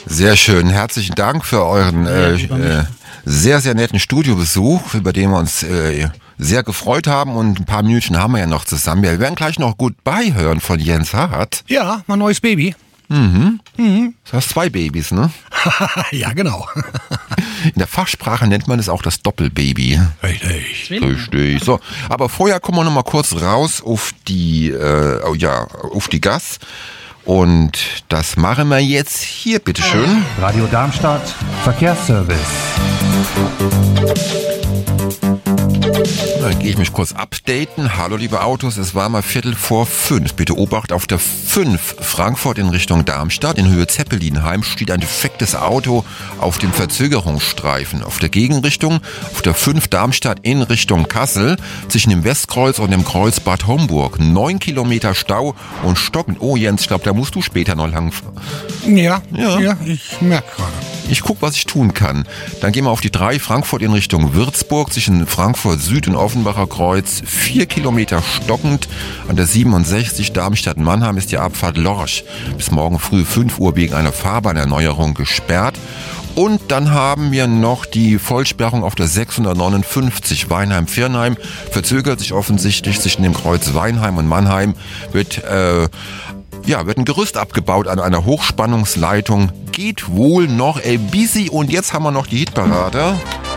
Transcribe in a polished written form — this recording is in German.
Sehr schön. Herzlichen Dank für euren sehr, sehr netten Studiobesuch, über den wir uns sehr gefreut haben, und ein paar Minuten haben wir ja noch zusammen. Wir werden gleich noch Goodbye hören von Jens Hart. Ja, mein neues Baby. Du hast 2 Babys, ne? Ja, genau. In der Fachsprache nennt man es auch das Doppelbaby. Richtig. So, aber vorher kommen wir noch mal kurz raus auf die Gas. Und das machen wir jetzt hier, bitteschön. Radio Darmstadt, Verkehrsservice. Dann gehe ich mich kurz updaten. Hallo liebe Autos, es war mal 4:45. Bitte Obacht, auf der 5 Frankfurt in Richtung Darmstadt in Höhe Zeppelinheim steht ein defektes Auto auf dem Verzögerungsstreifen. Auf der Gegenrichtung, auf der 5 Darmstadt in Richtung Kassel, zwischen dem Westkreuz und dem Kreuz Bad Homburg. 9 Kilometer Stau und Stocken. Oh Jens, ich glaube, da musst du später noch lang fahren. Ja, ich merke gerade. Ich gucke, was ich tun kann. Dann gehen wir auf die 3 Frankfurt in Richtung Würzburg, zwischen Frankfurt Süd und Offenbacher Kreuz. 4 Kilometer stockend. An der 67 Darmstadt-Mannheim ist die Abfahrt Lorsch bis morgen früh 5 Uhr wegen einer Fahrbahnerneuerung gesperrt. Und dann haben wir noch die Vollsperrung auf der 659 Weinheim-Virnheim. Verzögert sich offensichtlich zwischen dem Kreuz Weinheim und Mannheim. Wird ein Gerüst abgebaut an einer Hochspannungsleitung. Geht wohl noch busy. Und jetzt haben wir noch die Hitparade.